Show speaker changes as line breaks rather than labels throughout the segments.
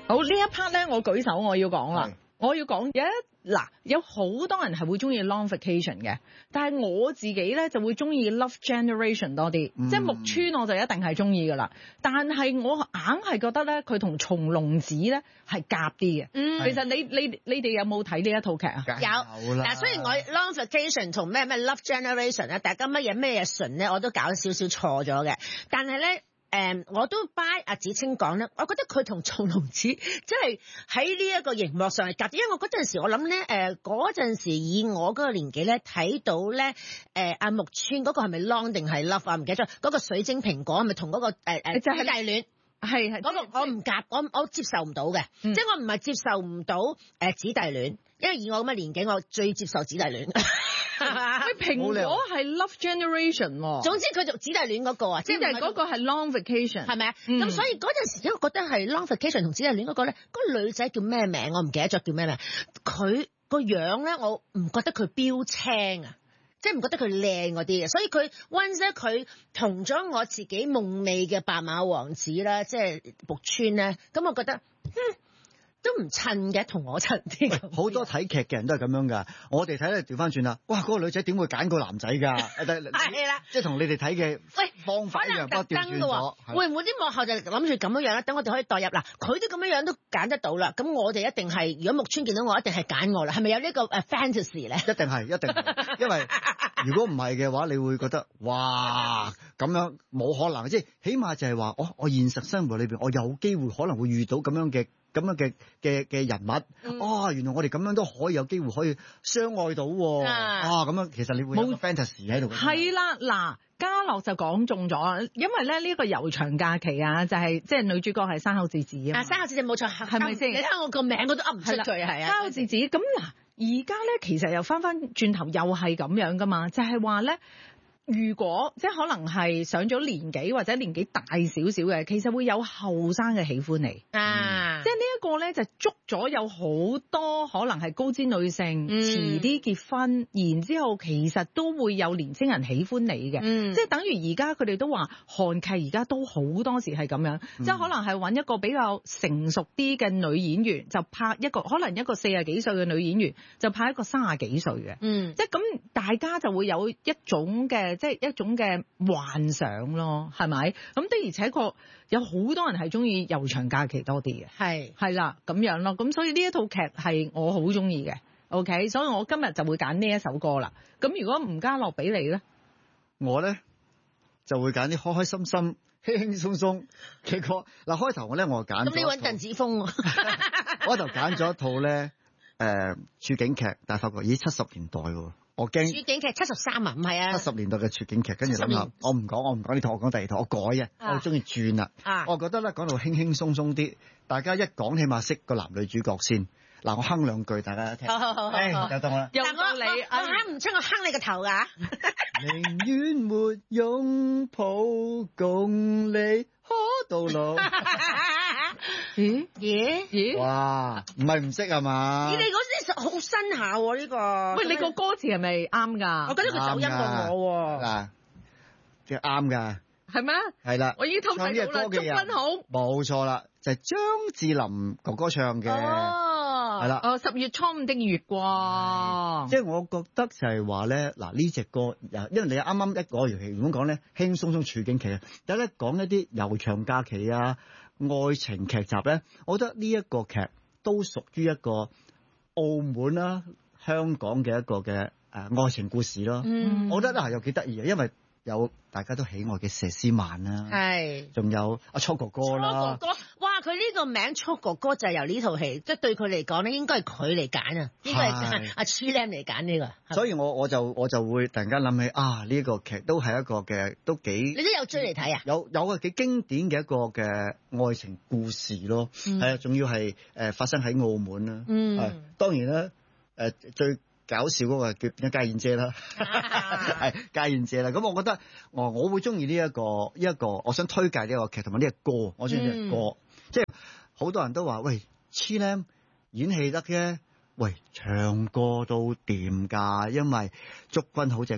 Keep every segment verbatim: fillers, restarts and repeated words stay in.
好，呢一 part 咧，我舉手我要講啦。我要講有一嗱，有好多人係會中意 long vacation 嘅，但係我自己咧就會中意 Love Generation 多啲，嗯、即係木村我就一定係中意噶啦。但係我硬係覺得咧，佢同松隆子咧係夾啲嘅。嗯，其實你你你哋有冇睇呢一套劇啊？
有嗱，雖然我 long vacation 同咩咩 Love Generation 咧，大家乜嘢咩嘢純咧，我都搞少少錯咗嘅，但係咧。誒、嗯，我都 buy 阿子清講咧，我覺得佢同松隆子即係喺呢一個熒幕上係夾，因為我嗰陣時我諗咧，誒嗰陣時以我嗰個年紀咧睇到咧，誒、呃、阿木村嗰個係咪 long 定係 love 啊？唔記得咗，嗰、那個水晶蘋果係咪同嗰個誒誒
就係
姊弟戀？係係嗰個我唔夾，我我接受唔到嘅，嗯、即係我唔係接受唔到誒姊弟戀，因為以我咁嘅年紀，我最接受姊弟戀。
喂，蘋果係 Love Generation 喎。
總之佢做姊弟戀嗰個啊，
即係嗰個係 Long Vacation，係
咪啊？咁、嗯、所以嗰陣時，因為覺得係 Long Vacation 同姊弟戀嗰個咧，嗰、嗰個女仔叫咩名？我唔記得咗叫咩名。佢個樣咧，我唔覺得佢標青啊，即係唔覺得佢靚嗰啲嘅。所以佢 once 咧，佢同咗我自己夢寐嘅白馬王子啦，即係木村咧，咁我覺得，嗯。都唔襯嘅，同我襯啲。
好多睇劇嘅人都係咁樣噶，我哋睇咧調翻轉啦。哇，嗰、嗰個女仔點會揀個男仔㗎？係啦，即係同你哋睇嘅方法一樣，不過調轉咗。
會唔會啲幕後就諗住咁樣樣咧？等我哋可以代入啦。佢都咁樣樣都揀得到啦。咁我哋一定係，如果木村見到我，一定係揀我啦。係咪有呢個誒 fantasy 咧？
一定係，一定係。因為如果唔係嘅話，你會覺得哇咁樣冇可能。即係起碼就係話，我我現實生活裏邊，我有機會可能會遇到咁樣嘅。咁樣嘅嘅嘅人物，嗯、哦，原來我哋咁樣都可以有機會可以相愛到喎，啊，咁、啊、樣其實你會有個 fantasy 喺度。
係啦，嗱，嘉樂就講中咗，因為咧呢、這個悠長假期啊，就係即係女主角係山口智子啊，
啊，山口智子冇錯，係咪先？你睇我個名我都噏唔出佢係啊，
山口智子。咁嗱，而家咧其實又翻翻轉頭又係咁樣噶嘛，就係話咧。如果即係可能係上咗年紀或者年紀大少少嘅，其實會有後生嘅喜歡你啊！即係呢一個咧就捉咗有好多可能係高知女性遲啲、嗯、結婚，然之後其實都會有年青人喜歡你嘅，嗯、即係等於而家佢哋都話韓劇而家都好多時係咁樣，嗯、即係可能係揾一個比較成熟啲嘅女演員就拍一個可能一個四十幾歲嘅女演員就拍一個三十幾歲嘅，嗯，即係咁大家就會有一種嘅。即係一種嘅幻想咯，係咪？咁的而且確有好多人係中意悠長假期多啲嘅，係係啦咁樣咯。咁所以呢一套劇係我好中意嘅 ，OK。所以我今日就會揀呢一首歌啦。咁如果吳嘉樂俾你咧，
我咧就會揀啲開開心心、輕輕鬆鬆嘅歌。嗱，開頭我咧我揀咁
你揾鄧子峰、啊，
我就揀咗一套咧誒處境劇，但係發覺咦七十年代喎。我驚
處境劇七十三啊，唔係啊，
七十年代嘅處境劇，跟住諗下，我唔講，我唔講呢套，我講第二套，我改啊，我中意轉啦，啊、我覺得咧講到輕輕鬆鬆啲，大家一講起碼識個男女主角先。嗱，我哼兩句，大家一聽，
好好好，
哎，就得啦。
又到你，我哼唔出，我哼你個頭㗎。
寧願沒擁抱，共你可到老。
咦咦咦！
哇，唔係唔識係嘛？
咦，你嗰啲好新下喎呢個。
喂，你個歌詞係咪啱㗎？
我覺得佢走音過我喎。
嗱，即係啱㗎。
係咩？
係啦，
我已經偷睇到啦。祝君好，
冇錯啦，就係張智霖哥哥唱嘅。
哦，係啦。哦，十月初五的月光。即係
我覺得就係話咧，嗱呢隻歌，因為你啱啱一個遊戲咁講咧，輕鬆鬆處境劇啊，有咧講一啲悠長假期啊。愛情劇集咧，我覺得呢一個劇都屬於一個澳門啦、香港嘅一個嘅誒愛情故事咯。嗯，我覺得咧係又幾得意嘅，因為有大家都喜愛嘅佘詩曼啦，係，仲有阿初哥哥啦。
初哥哥，哇！佢呢個名初哥哥就係由呢套戲，即係對佢嚟講咧，應該係佢嚟揀啊，應該係阿 Chilam 嚟揀呢個。
所以我我就我就會突然間諗起啊，呢個劇都係一個嘅都幾，
你都有追嚟睇啊？
有有個幾經典嘅一個嘅愛情故事咯，係啊，仲要係誒發生喺澳門啦。嗯，當然啦，誒最搞笑嗰個叫變咗家燕姐啦，係家燕姐啦。咁我覺得我我會中意呢一個呢一個，我想推介呢個劇同埋呢個歌，我中意呢個歌。嗯、即係好多人都話喂，Chilam演戲得嘅，喂唱歌都掂㗎，因為祝君好隻歌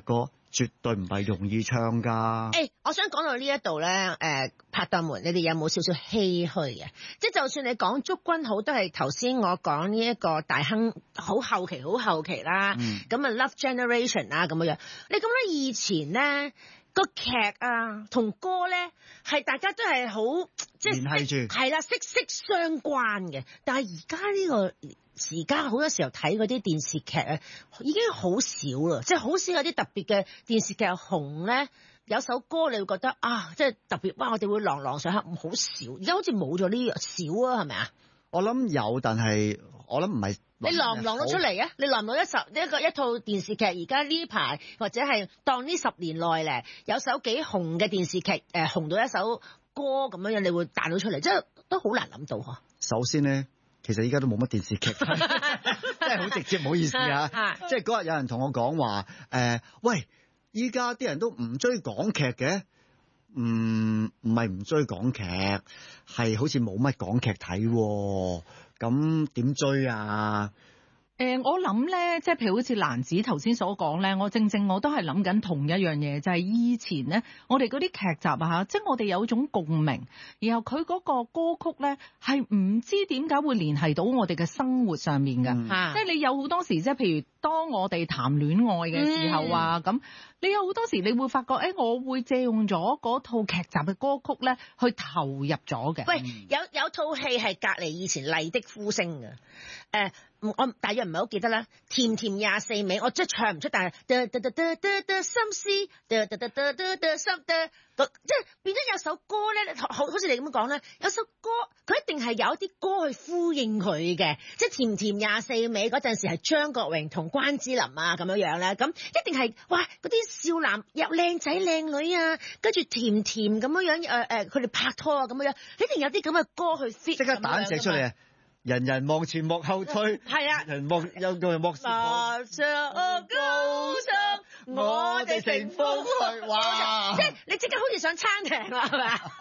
絕對唔係容易唱㗎。
誒、欸，我想講到呢一度咧，誒、呃、拍檔們，你哋有冇少少唏噓嘅？即係就算你講祝君好，都係頭先我講呢一個大亨好後期，好後期啦。咁啊、嗯、Love Generation 啊咁樣樣，你咁樣以前咧個劇啊同歌咧係大家都係好即係
聯繫住，
係啦，息息相關嘅。但係而家呢個而家好多時候睇嗰啲電視劇啊，已經好少啦，即係好少有啲特別嘅電視劇紅咧。有首歌你會覺得啊，即係特別哇！我哋會朗朗上口，好少。而家好似冇咗呢樣少啊，係咪啊？
我諗有，但係我諗唔係。
你朗唔朗到出嚟啊？你朗唔朗一首一個一套電視劇？而家呢排或者係當呢十年內咧，有首幾紅嘅電視劇誒、呃、紅到一首歌咁樣樣，你會彈到出嚟，即係都好難諗到嗬。
首先咧，其實依家都冇乜電視劇，真係好直接，唔好意思啊。即係嗰日有人同我講話誒，喂。依家啲人都唔追港劇嘅，唔唔係唔追港劇，係好似冇乜港劇睇喎，咁點追啊？
誒、呃，我諗咧，即係譬如好似蘭子頭先所講咧，我正正我都係諗緊同一樣嘢，就係、是、以前咧，我哋嗰啲劇集啊嚇，即係我哋有種共鳴，然後佢嗰個歌曲咧係唔知點解會聯繫到我哋嘅生活上面嘅，
嗯、
即係你有好多時，即係譬如當我哋談戀愛嘅時候啊，咁、嗯、你有好多時你會發覺，誒、欸，我會借用咗嗰套劇集嘅歌曲咧，去投入咗嘅。
喂，有有套戲係隔離以前麗的呼聲嘅，誒、呃。我大約唔係好記得啦，甜甜廿四味，我真係唱唔出，但係得得得得得得心思，得得得得得得心得，即係變咗有首歌咧，好好似你咁講咧，有首歌佢一定係有一啲歌去呼應佢嘅，即係甜甜廿四味嗰陣時係張國榮同關之琳啊咁樣樣咧，咁一定係哇嗰啲少男又靚仔靚女啊，跟住甜甜咁樣樣誒誒，佢哋拍拖啊咁樣樣，一定有啲咁嘅歌去 fit，
即刻彈隻出嚟啊！人人望前莫後退，
係啊，
人望有個人莫視
望上高山，我哋乘風去，哇！即係你即刻好似想撐艇啦，係咪啊？